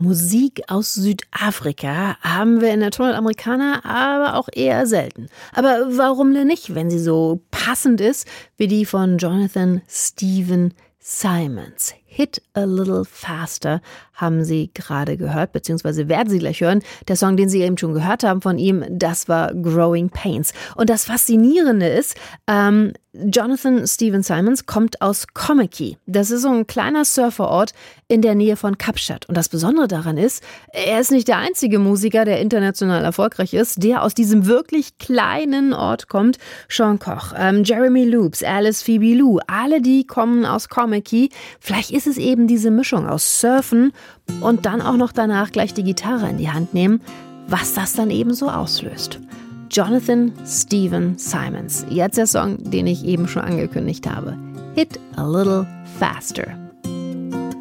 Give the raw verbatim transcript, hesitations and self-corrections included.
Musik aus Südafrika haben wir in der Tunnel Americana aber auch eher selten. Aber warum denn nicht, wenn sie so passend ist wie die von Jonathan Stephen Simons. Hit a Little Faster haben Sie gerade gehört, beziehungsweise werden Sie gleich hören. Der Song, den Sie eben schon gehört haben von ihm, das war Growing Pains. Und das Faszinierende ist, ähm, Jonathan Stephen Simons kommt aus Kommetjie. Das ist so ein kleiner Surferort in der Nähe von Kapstadt. Und das Besondere daran ist, er ist nicht der einzige Musiker, der international erfolgreich ist, der aus diesem wirklich kleinen Ort kommt. Sean Koch, ähm, Jeremy Loops, Alice Phoebe Lou, alle die kommen aus Kommetjie. Vielleicht ist es eben diese Mischung aus Surfen und dann auch noch danach gleich die Gitarre in die Hand nehmen, was das dann eben so auslöst. Jonathan Stephen Simons. Jetzt der Song, den ich eben schon angekündigt habe. Hit a Little Faster.